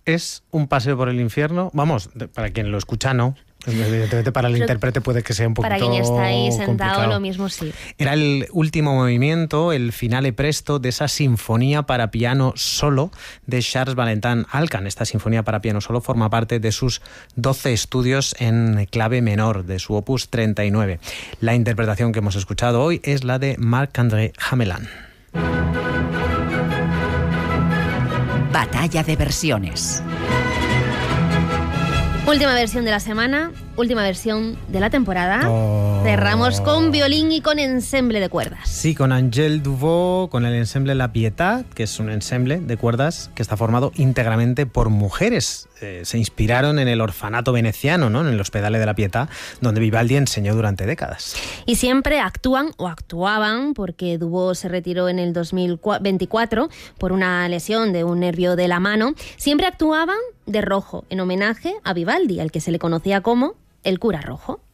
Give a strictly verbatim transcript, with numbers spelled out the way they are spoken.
es un paseo por el infierno. Vamos, para quien lo escucha, no. Evidentemente para el Pero intérprete puede que sea un poquito para quien está ahí sentado, complicado. lo mismo sí. Era el último movimiento, el finale presto de esa sinfonía para piano solo de Charles Valentin Alcan. Esta sinfonía para piano solo forma parte de sus doce estudios en clave menor, de su opus treinta y nueve. La interpretación que hemos escuchado hoy es la de Marc-André Hamelin. Batalla de versiones. Última versión de la semana, última versión de la temporada. Oh. Cerramos con violín y con ensemble de cuerdas. Sí, con Angèle Duvaux, con el ensemble La Pietà, que es un ensemble de cuerdas que está formado íntegramente por mujeres. Eh, se inspiraron en el orfanato veneciano, ¿no? En el Hospedale de la Pietà, donde Vivaldi enseñó durante décadas. Y siempre actúan o actuaban, porque Duvaux se retiró en el dos mil veinticuatro por una lesión de un nervio de la mano. Siempre actuaban de rojo, en homenaje a Vivaldi, al que se le conocía como el cura rojo.